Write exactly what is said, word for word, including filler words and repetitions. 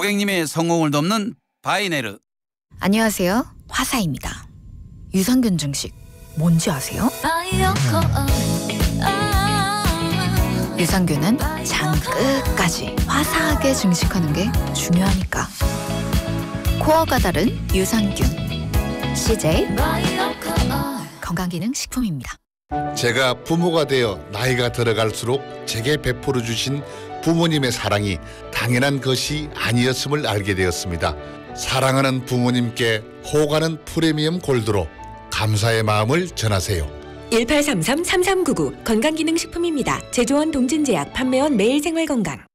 고객님의 성공을 돕는 바이네르. 안녕하세요. 화사입니다. 유산균 증식 뭔지 아세요? 유산균은 장 끝까지 화사하게 증식하는 게 중요하니까. 코어가 다른 유산균 씨제이 건강기능식품입니다. 제가 부모가 되어 나이가 들어갈수록 제게 베풀어 주신 부모님의 사랑이 당연한 것이 아니었음을 알게 되었습니다. 사랑하는 부모님께 호가는 프리미엄 골드로 감사의 마음을 전하세요. 일팔삼삼 삼삼구구 건강기능식품입니다. 제조원 동진제약, 판매원 매일생활건강.